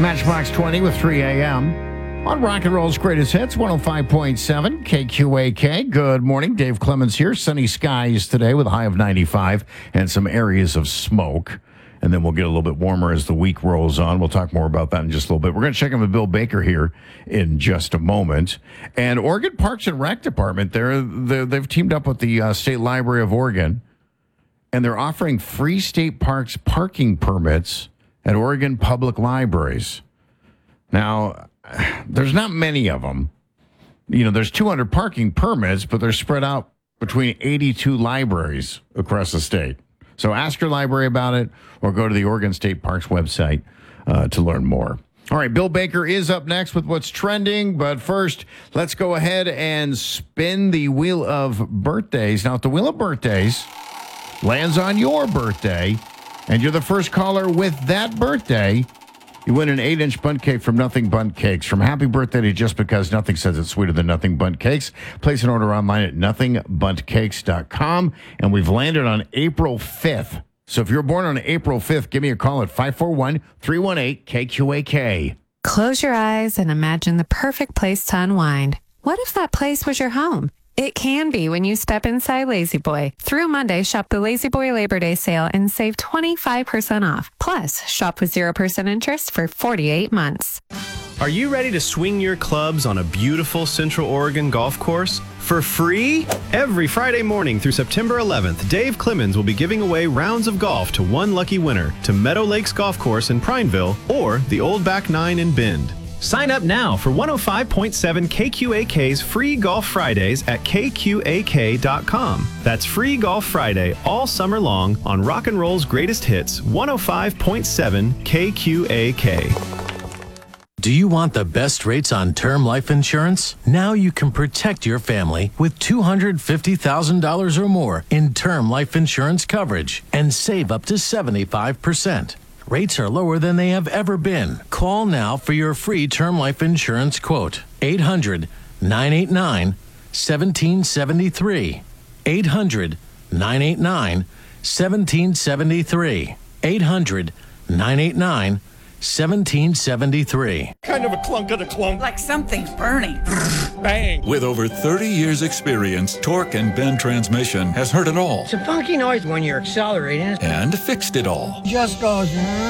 Matchbox 20 with 3 a.m. on Rock and Roll's Greatest Hits, 105.7 KQAK. Good morning. Dave Clemens here. Sunny skies today with a high of 95 and some areas of smoke. And then we'll get a little bit warmer as the week rolls on. We'll talk more about that in just a little bit. We're going to check in with Bill Baker here in just a moment. And Oregon Parks and Rec Department, they've teamed up with the State Library of Oregon, and they're offering free state parks parking permits at Oregon public libraries. Now, there's not many of them. You know, there's 200 parking permits, but they're spread out between 82 libraries across the state. So ask your library about it or go to the Oregon State Parks website to learn more. All right, Bill Baker is up next with what's trending. But first, let's go ahead and spin the Wheel of Birthdays. Now, if the Wheel of Birthdays lands on your birthday and you're the first caller with that birthday, you win an 8-inch bundt cake from Nothing Bundt Cakes. From happy birthday to just because nothing says it's sweeter than Nothing Bundt Cakes. Place an order online at nothingbundtcakes.com. And we've landed on April 5th. So if you're born on April 5th, give me a call at 541-318-KQAK. Close your eyes and imagine the perfect place to unwind. What if that place was your home? It can be when you step inside La-Z-Boy. Through Monday, shop the La-Z-Boy Labor Day sale and save 25% off. Plus, shop with 0% interest for 48 months. Are you ready to swing your clubs on a beautiful Central Oregon golf course for free? Every Friday morning through September 11th, Dave Clemens will be giving away rounds of golf to one lucky winner to Meadow Lakes Golf Course in Prineville or the Old Back 9 in Bend. Sign up now for 105.7 KQAK's Free Golf Fridays at KQAK.com. That's Free Golf Friday all summer long on Rock and Roll's Greatest Hits, 105.7 KQAK. Do you want the best rates on term life insurance? Now you can protect your family with $250,000 or more in term life insurance coverage and save up to 75%. Rates are lower than they have ever been. Call now for your free term life insurance quote. 800-989-1773. 800-989-1773. 800-989-1773. Kind of a clunk of the clunk. Like something's burning. Bang. With over 30 years experience, Torque and Bend Transmission has heard it all. It's a funky noise when you're accelerating. And fixed it all. Just goes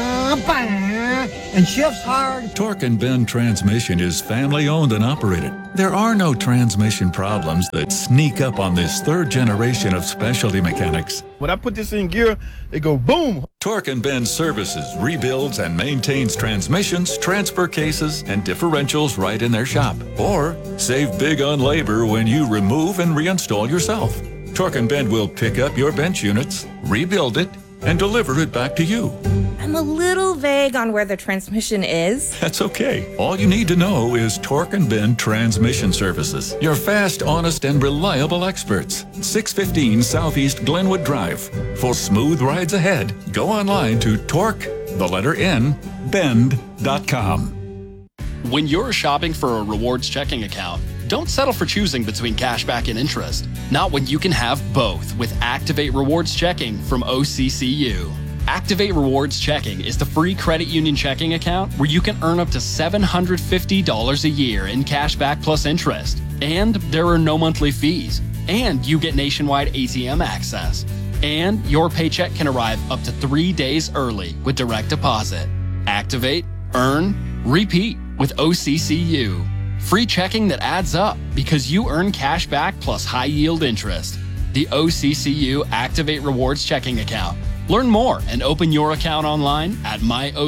and shifts hard. Torque and Bend Transmission is family owned and operated. There are no transmission problems that sneak up on this third generation of specialty mechanics. When I put this in gear, it go boom. Torque and Bend services, rebuilds, and maintains transmissions, transfer cases, and differentials right in their shop. Or save big on labor when you remove and reinstall yourself. Torque and Bend will pick up your bench units, rebuild it, and deliver it back to you. I'm a little vague on where the transmission is. That's okay. All you need to know is Torque and Bend Transmission Services. Your fast, honest, and reliable experts. 615 Southeast Glenwood Drive. For smooth rides ahead, go online to bend.com. When you're shopping for a rewards checking account, don't settle for choosing between cashback and interest. Not when you can have both with Activate Rewards Checking from OCCU. Activate Rewards Checking is the free credit union checking account where you can earn up to $750 a year in cashback plus interest. And there are no monthly fees. And you get nationwide ATM access. And your paycheck can arrive up to 3 days early with direct deposit. Activate, earn, repeat with OCCU. Free checking that adds up because you earn cash back plus high yield interest. The OCCU Activate Rewards Checking Account. Learn more and open your account online at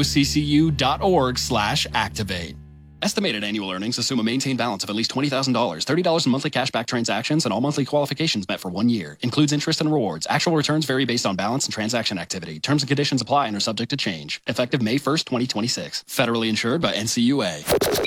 myoccu.org/activate. Estimated annual earnings assume a maintained balance of at least $20,000, $30 in monthly cashback transactions, and all monthly qualifications met for 1 year. Includes interest and rewards. Actual returns vary based on balance and transaction activity. Terms and conditions apply and are subject to change. Effective May 1st, 2026. Federally insured by NCUA.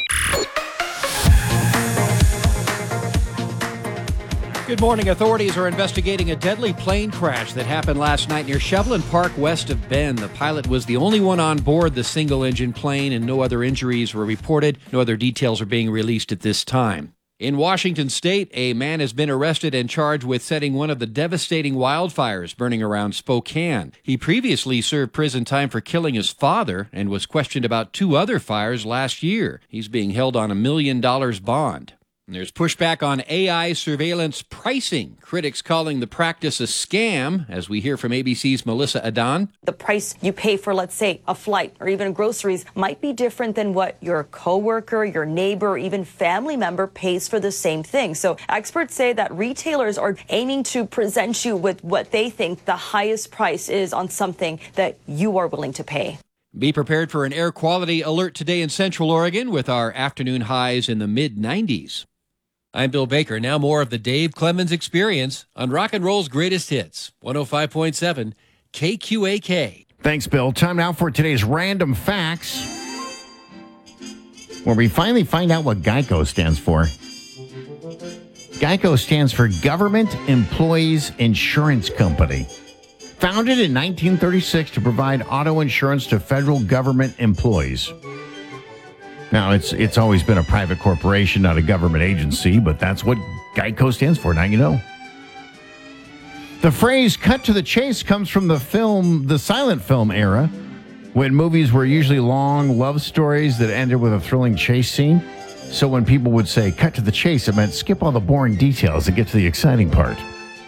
Good morning. Authorities are investigating a deadly plane crash that happened last night near Shevlin Park west of Bend. The pilot was the only one on board the single-engine plane, and no other injuries were reported. No other details are being released at this time. In Washington state, a man has been arrested and charged with setting one of the devastating wildfires burning around Spokane. He previously served prison time for killing his father and was questioned about 2 other fires last year. He's being held on $1 million bond. And there's pushback on AI surveillance pricing. Critics calling the practice a scam, as we hear from ABC's Melissa Adan. The price you pay for, let's say, a flight or even groceries might be different than what your coworker, your neighbor, or even family member pays for the same thing. So experts say that retailers are aiming to present you with what they think the highest price is on something that you are willing to pay. Be prepared for an air quality alert today in Central Oregon with our afternoon highs in the mid-90s. I'm Bill Baker. Now more of the Dave Clemens Experience on Rock and Roll's Greatest Hits, 105.7 KQAK. Thanks, Bill. Time now for today's Random Facts, where we finally find out what GEICO stands for. GEICO stands for Government Employees Insurance Company. Founded in 1936 to provide auto insurance to federal government employees. Now, it's always been a private corporation, not a government agency, but that's what GEICO stands for. Now you know. The phrase "cut to the chase" comes from the silent film era, when movies were usually long love stories that ended with a thrilling chase scene. So when people would say "cut to the chase," it meant skip all the boring details and get to the exciting part.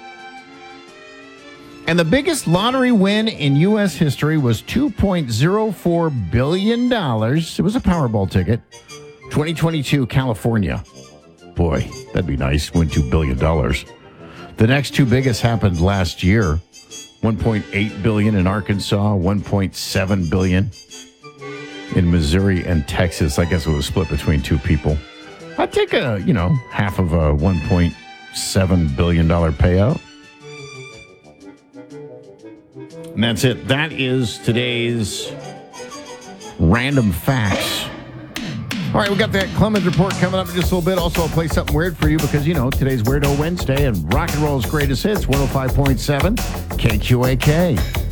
And the biggest lottery win in U.S. history was $2.04 billion. It was a Powerball ticket. 2022, California. Boy, that'd be nice. Win $2 billion. The next 2 biggest happened last year. $1.8 billion in Arkansas, $1.7 billion in Missouri and Texas. I guess it was split between 2 people. I'd take half of a $1.7 billion payout. And that's it. That is today's Random Facts. All right, we got that Clemens Report coming up in just a little bit. Also, I'll play something weird for you because, today's Weirdo Wednesday and Rock and Roll's Greatest Hits, 105.7 KQAK.